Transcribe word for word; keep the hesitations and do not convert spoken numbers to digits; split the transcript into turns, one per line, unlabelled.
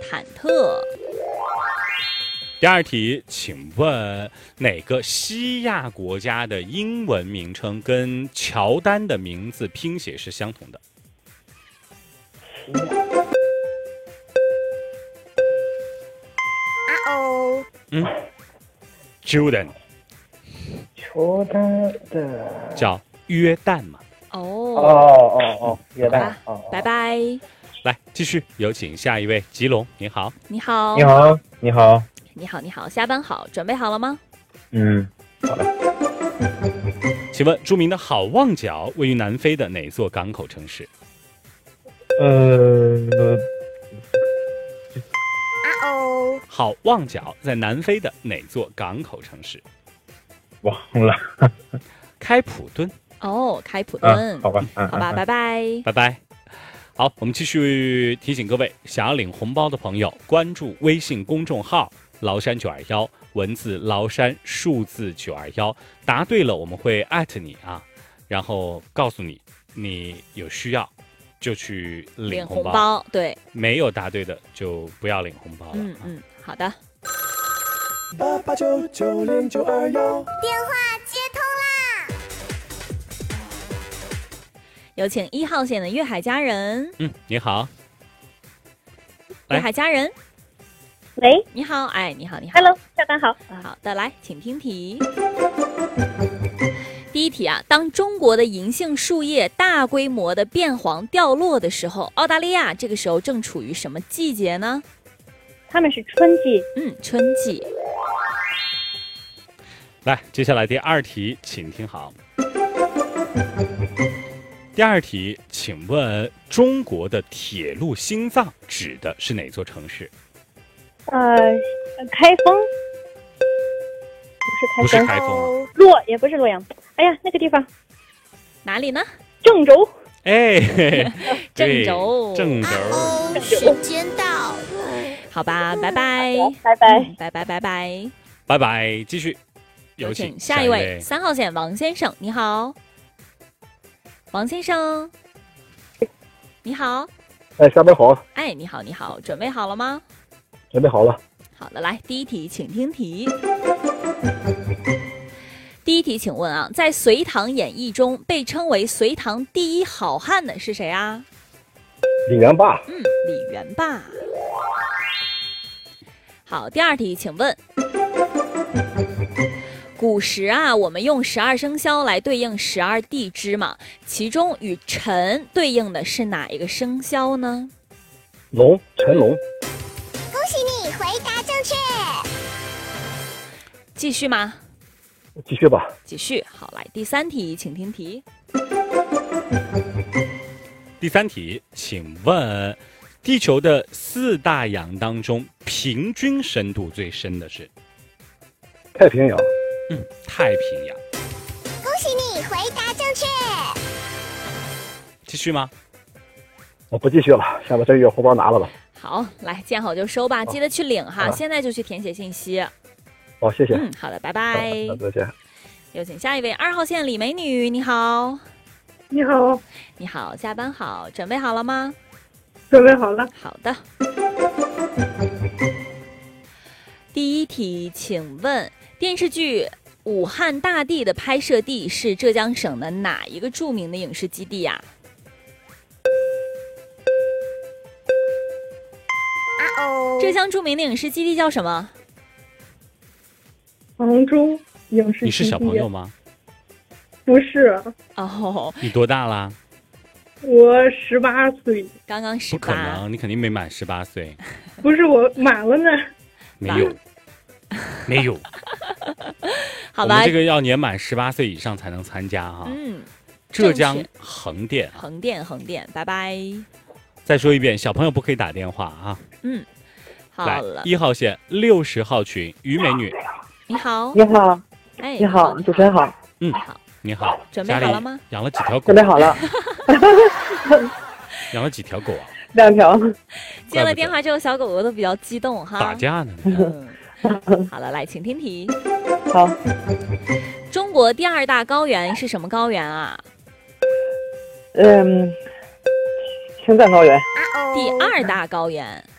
忐忑。
第二题，请问哪个西亚国家的英文名称跟乔丹的名字拼写是相同的？
啊哦，
嗯 ，Jordan，
乔丹的
叫约旦嘛？
哦
哦哦哦，约旦。哦，
拜拜。
来，继续有请下一位，吉龙，你好。
你好，
你好，你好，
你好，你好，下班好，准备好了吗？
嗯，好的。
请问著名的好望角位于南非的哪座港口城市？
呃，
啊哦，
好望角在南非的哪座港口城市？
忘了。
开普敦。
哦，开普
啊
敦。
好吧，嗯
好吧，
嗯
拜拜。
拜拜。好，我们继续提醒各位，想要领红包的朋友，关注微信公众号崂山九二幺，文字崂山，数字九二幺，答对了我们会艾特你啊，然后告诉你你有需要就去领
领
红包，
红包，对，
没有答对的就不要领红包了。
嗯嗯，好的。
八八九九零九二幺，
电话接通啦！
有请一号线的粤海佳人。
嗯，你好。来
粤海佳人，
喂，
你好，哎，你好，你好
Hello，下班好。
好的，来，请听题。第一题啊，当中国的银杏树叶大规模的变黄掉落的时候，澳大利亚这个时候正处于什么季节呢？
他们是春季。
嗯，春季。
来，接下来第二题，请听好。第二题，请问中国的铁路心脏指的是哪座城市？
呃，开封，不是开封，
不是开封啊。
洛也不是洛阳。哎呀，那个地方
哪里呢？
郑州。
哎，
郑州，
郑州。
哦，时间到，
好吧，拜拜，
拜拜，
嗯拜拜，拜拜。
拜拜，继续
有
有请
请下一位，三号线王先生，你好，王先生，你好，
哎，下班好，
哎，你好，你好，准备好了吗？
准备好了。
好的，来，第一题，请听题。第一题，请问啊，在《隋唐演义》中被称为隋唐第一好汉的是谁啊？
李元霸。
嗯，李元霸。好，第二题，请问，古时啊，我们用十二生肖来对应十二地支嘛，其中与辰对应的是哪一个生肖呢？
龙，辰龙。
恭喜你回答正确。
继续吗？
继续吧。
继续。好，来第三题，请听题。
第三题，请问地球的四大洋当中，平均深度最深的是？
太平洋。
嗯，太平洋。
恭喜你回答正确。
继续吗？
我不继续了，先把这月红包拿了吧。
好，来见好就收吧，记得去领哈，
啊
现在就去填写信息。
好，谢谢。
嗯，好的，拜拜。
那再见。
有请下一位二号线李美女，你好。
你好，
你好，下班好，准备好了吗？
准备好了。
好的。第一题，请问电视剧《武汉大地》的拍摄地是浙江省的哪一个著名的影视基地呀、
啊哦，
浙江著名的影视基地叫什么？
杭州影视基地。
你是小朋友吗？
不是，
哦，
你多大啦？
我十八岁。
刚刚十
不可
八。
能，你肯定没满十八岁。
不是，我满了呢。
没有，没有。
好吧
我们这，个要年满十八岁以上才能参加哈。
嗯，
浙江
正确
横店。
横店，横店，拜拜。
再说一遍，小朋友不可以打电话啊。
嗯，好
来
了，
一号线六十号群于美女，
你好，
你好，
哎，
你好，主持人好，
嗯，
好，
你好，
准备
家里
好了吗？
养了几条狗
准？备好了，
养了几条狗啊？
两条。
接了电话之后，小狗狗都比较激动哈。
打架呢？
嗯，好了，来，请听题。
好，
中国第二大高原是什么高原啊？
嗯，青藏高原。
啊哦，
第二大高原，